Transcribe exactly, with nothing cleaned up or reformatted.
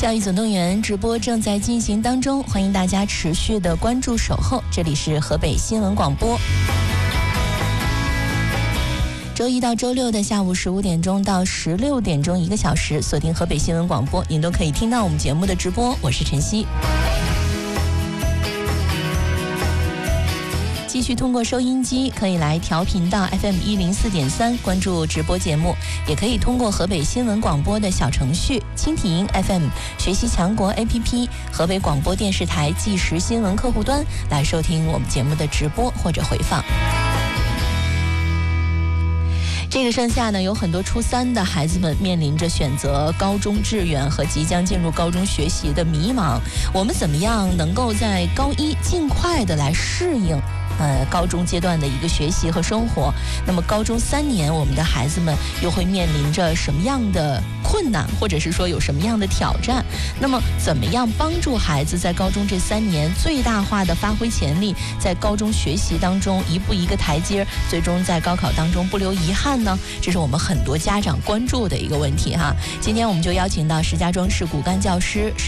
教育总动员直播正在进行当中，欢迎大家持续的关注守候，这里是河北新闻广播。周一到周六的下午十五点钟到十六点钟一个小时，锁定河北新闻广播，您都可以听到我们节目的直播。我是晨曦。继续通过收音机可以来调频到 F M 一零四点三关注直播节目，也可以通过河北新闻广播的小程序蜻蜓 F M 学习强国 A P P 河北广播电视台即时新闻客户端来收听我们节目的直播或者回放。这个盛夏呢，有很多初三的孩子们面临着选择高中志愿和即将进入高中学习的迷茫，我们怎么样能够在高一尽快的来适应呃，高中阶段的一个学习和生活？那么高中三年，我们的孩子们又会面临着什么样的困难，或者是说有什么样的挑战？那么怎么样帮助孩子在高中这三年最大化的发挥潜力，在高中学习当中一步一个台阶，最终在高考当中不留遗憾呢？这是我们很多家长关注的一个问题哈。今天我们就邀请到石家庄市骨干教师